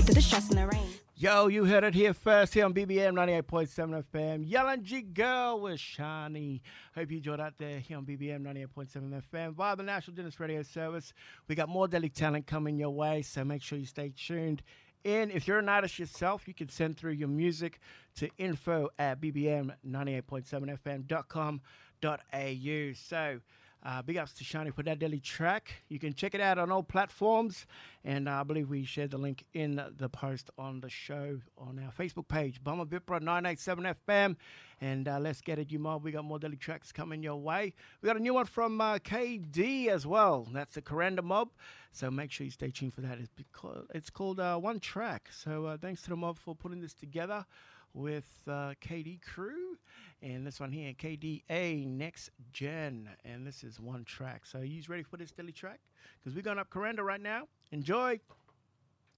to the stress and the rain. Yo, you heard it here first here on BBM 98.7 FM. Yellow Girl with Shani. Hope you enjoyed out there here on BBM 98.7 FM via the National Dennis Radio Service. We got more Delhi talent coming your way, so make sure you stay tuned in. If you're an artist yourself, you can send through your music to info@bbm98.7fm.com.au. So, big ups to Shani for that daily track. You can check it out on all platforms, and I believe we shared the link in the post on the show on our Facebook page, Bummer Vipra 987 FM. And let's get it, you mob. We got more daily tracks coming your way. We got a new one from KD as well. That's the Coranda Mob. So make sure you stay tuned for that. It's called One Track. So thanks to the mob for putting this together with KD Crew. And this one here, KDA Next Gen. And this is One Track. So you ready for this daily track? Because we're going up Coranda right now. Enjoy.